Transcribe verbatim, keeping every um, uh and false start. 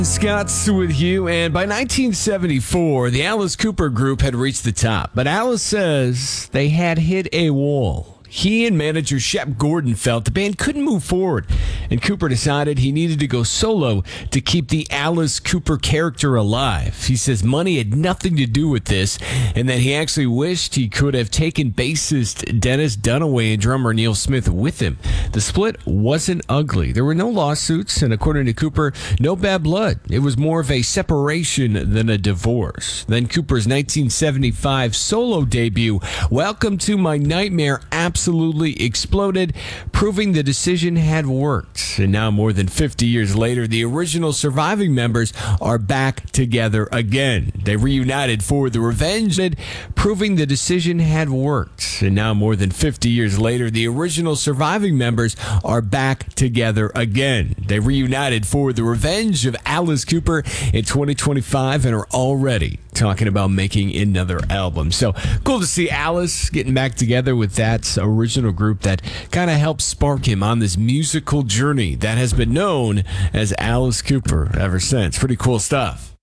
Scott's with you, and by nineteen seventy-four, the Alice Cooper group had reached the top, but Alice says they had hit a wall. He and manager Shep Gordon felt the band couldn't move forward, and Cooper decided he needed to go solo to keep the Alice Cooper character alive. He says money had nothing to do with this, and that he actually wished he could have taken bassist Dennis Dunaway and drummer Neil Smith with him. The split wasn't ugly. There were no lawsuits, and according to Cooper, no bad blood. It was more of a separation than a divorce. Then Cooper's nineteen seventy-five solo debut, Welcome to My Nightmare, absolutely absolutely exploded, proving the decision had worked. And now, more than fifty years later, the original surviving members are back together again. They reunited for The Revenge, proving the decision had worked. And now, more than fifty years later, the original surviving members are back together again. They reunited for The Revenge of Alice Cooper in twenty twenty-five and are already talking about making another album. So cool to see Alice getting back together with that original group that kind of helped spark him on this musical journey that has been known as Alice Cooper ever since. Pretty cool stuff.